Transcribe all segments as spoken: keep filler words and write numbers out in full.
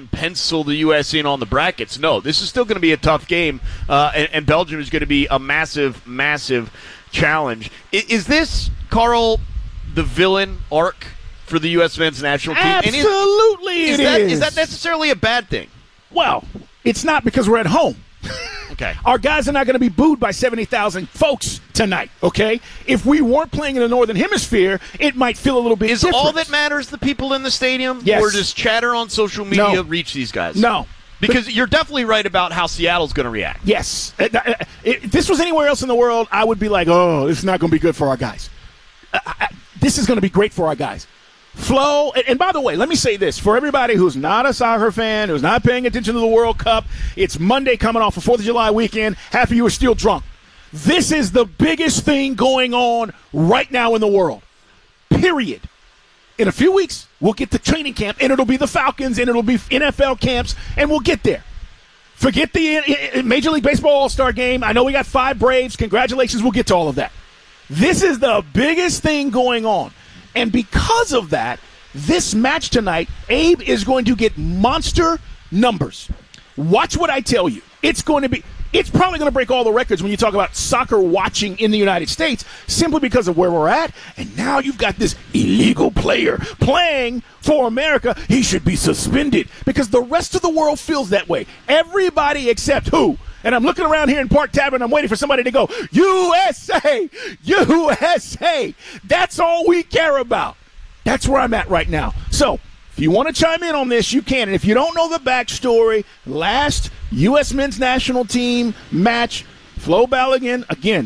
and pencil the U S in on the brackets. No, this is still going to be a tough game, uh, and, and Belgium is going to be a massive, massive challenge. Is, is this, Carl, the villain arc for the U S men's national team? Absolutely, is, is it that, is. Is that necessarily a bad thing? Well, it's not, because we're at home. Okay. Our guys are not going to be booed by seventy thousand folks tonight, okay? If we weren't playing in the Northern Hemisphere, it might feel a little bit Is different. all that matters the people in the stadium? Yes. Or does chatter on social media No. reach these guys? No. Because you're definitely right about how Seattle's going to react. Yes. Uh, uh, If this was anywhere else in the world, I would be like, oh, this is not going to be good for our guys. Uh, I, this is going to be great for our guys. Flo, and, and by the way, let me say this. For everybody who's not a soccer fan, who's not paying attention to the World Cup, it's Monday coming off a fourth of July weekend. Half of you are still drunk. This is the biggest thing going on right now in the world. Period. In a few weeks, we'll get to training camp, and it'll be the Falcons, and it'll be N F L camps, and we'll get there. Forget the uh, Major League Baseball All-Star game. I know we got five Braves. Congratulations. We'll get to all of that. This is the biggest thing going on. And because of that, this match tonight, Abe is going to get monster numbers. Watch what I tell you. It's going to be – it's probably going to break all the records when you talk about soccer watching in the United States, simply because of where we're at. And now you've got this illegal player playing for America. He should be suspended, because the rest of the world feels that way. Everybody except who? And I'm looking around here in Park Tavern, I'm waiting for somebody to go, U S A! U S A! That's all we care about. That's where I'm at right now. So, if you want to chime in on this, you can. And if you don't know the backstory, last U S men's national team match, Flo Balogun, again,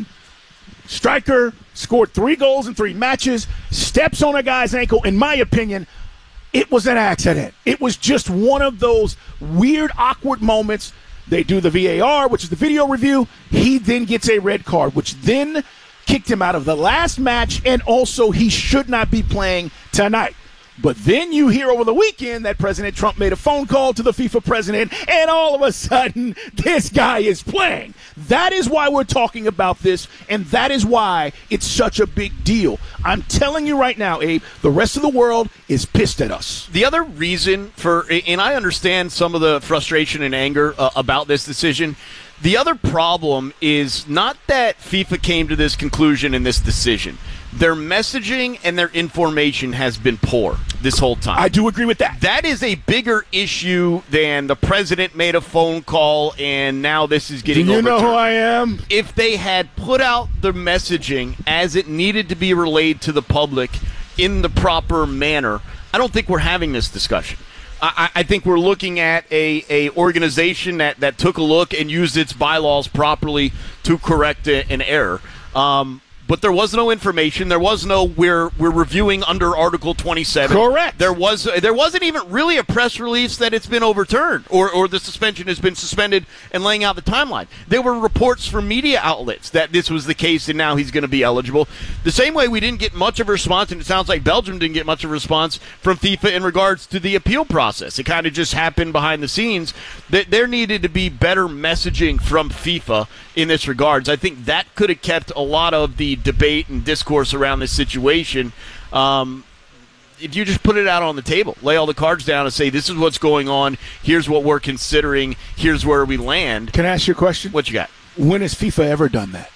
striker, scored three goals in three matches, steps on a guy's ankle. In my opinion, it was an accident. It was just one of those weird, awkward moments. They do the V A R, which is the video review. He then gets a red card, which then kicked him out of the last match, and also he should not be playing tonight. But then you hear over the weekend that President Trump made a phone call to the FIFA president, and all of a sudden, this guy is playing. That is why we're talking about this, and that is why it's such a big deal. I'm telling you right now, Abe, the rest of the world is pissed at us. The other reason for, and I understand some of the frustration and anger uh, about this decision, the other problem is not that FIFA came to this conclusion in this decision. Their messaging and their information has been poor this whole time. I do agree with that. That is a bigger issue than the president made a phone call and now this is getting Do you overturned. know who I am? If they had put out the messaging as it needed to be relayed to the public in the proper manner, I don't think we're having this discussion. I, I think we're looking at a, a organization that, that took a look and used its bylaws properly to correct a, an error. Um, But there was no information. There was no we're we're reviewing under Article twenty-seven. Correct. There was there wasn't even really a press release that it's been overturned or, or the suspension has been suspended and laying out the timeline. There were reports from media outlets that this was the case and now he's going to be eligible. The same way we didn't get much of a response, and it sounds like Belgium didn't get much of a response from FIFA in regards to the appeal process. It kind of just happened behind the scenes. That there needed to be better messaging from FIFA in this regards. I think that could have kept a lot of the debate and discourse around this situation. Um, if you just put it out on the table, lay all the cards down and say, this is what's going on, here's what we're considering, here's where we land. Can I ask you a question? What you got? When has FIFA ever done that?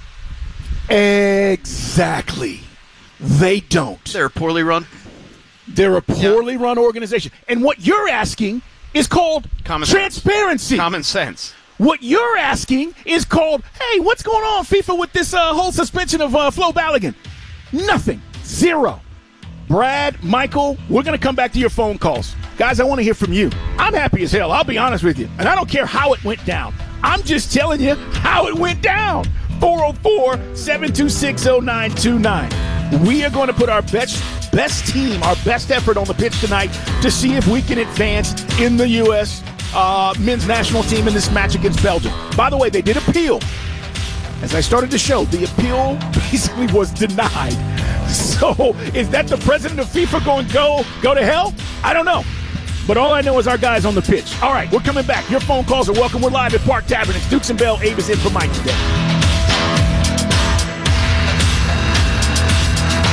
Exactly. They don't. They're poorly run. They're a poorly yeah. run organization. And what you're asking is called Common transparency. Sense. Common sense. What you're asking is called, hey, what's going on, FIFA, with this uh, whole suspension of uh, Flo Balogun? Nothing. Zero. Brad, Michael, we're going to come back to your phone calls. Guys, I want to hear from you. I'm happy as hell. I'll be honest with you. And I don't care how it went down. I'm just telling you how it went down. four oh four, seven two six, oh nine two nine. We are going to put our best best team, our best effort on the pitch tonight to see if we can advance in the U S Uh, men's national team in this match against Belgium. By the way, they did appeal. As I started the show, the appeal basically was denied. So is that the president of FIFA going to go, go to hell? I don't know. But all I know is our guys on the pitch. All right, we're coming back. Your phone calls are welcome. We're live at Park Tavern. It's Dukes and Bell. Abe is in for Mike today.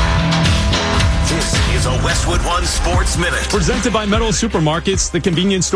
This is a Westwood One Sports Minute. Presented by Meadow Supermarkets, the convenience store.